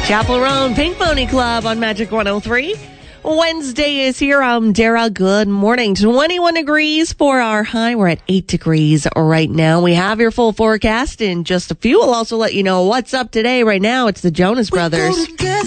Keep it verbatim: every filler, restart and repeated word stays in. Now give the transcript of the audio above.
Chaperone Pink Pony Club on Magic one oh three. Wednesday is here. I'm Dara. Good morning. twenty-one degrees for our high. We're at eight degrees right now. We have your full forecast in just a few. We'll also let you know what's up today. Right now, it's the Jonas Brothers.